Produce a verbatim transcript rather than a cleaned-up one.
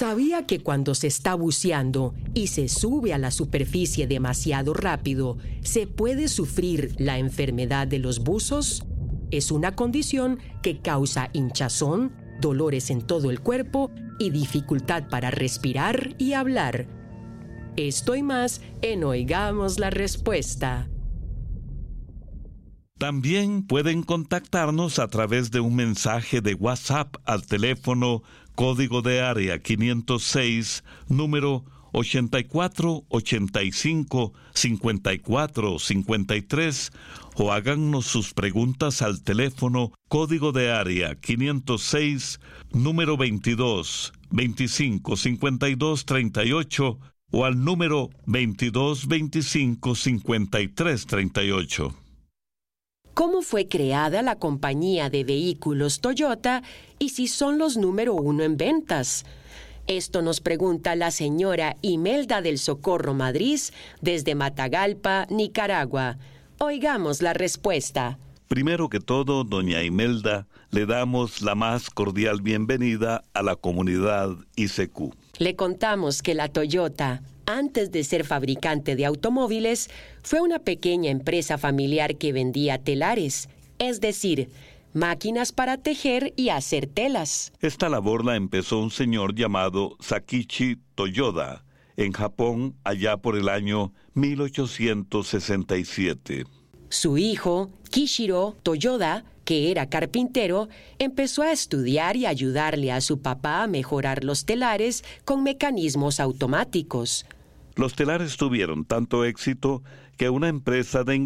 ¿Sabía que cuando se está buceando y se sube a la superficie demasiado rápido, se puede sufrir la enfermedad de los buzos? Es una condición que causa hinchazón, dolores en todo el cuerpo y dificultad para respirar y hablar. Esto y más en Oigamos la Respuesta. También pueden contactarnos a través de un mensaje de WhatsApp al teléfono código de área quinientos seis, número ochenta y cuatro, ochenta y cinco, cincuenta y cuatro, cincuenta y tres, o háganos sus preguntas al teléfono código de área quinientos seis, número veintidós, veinticinco, cincuenta y dos, treinta y ocho, o al número veintidós, veinticinco, cincuenta y tres, treinta y ocho. ¿Cómo fue creada la compañía de vehículos Toyota y si son los número uno en ventas? Esto nos pregunta la señora Imelda del Socorro Madrid desde Matagalpa, Nicaragua. Oigamos la respuesta. Primero que todo, doña Imelda, le damos la más cordial bienvenida a la comunidad I C Q. Le contamos que la Toyota, antes de ser fabricante de automóviles, fue una pequeña empresa familiar que vendía telares, es decir, máquinas para tejer y hacer telas. Esta labor la empezó un señor llamado Sakichi Toyoda, en Japón, allá por el año mil ochocientos sesenta y siete. Su hijo, Kishiro Toyoda, que era carpintero, empezó a estudiar y ayudarle a su papá a mejorar los telares con mecanismos automáticos. Los telares tuvieron tanto éxito que una empresa de